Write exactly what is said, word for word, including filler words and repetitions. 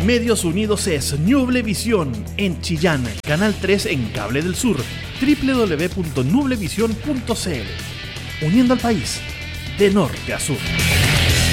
Medios Unidos es Nublevisión en Chillán, Canal tres en Cable del Sur, doble u doble u doble u punto nublevisión punto c l. Uniendo al país de norte a sur.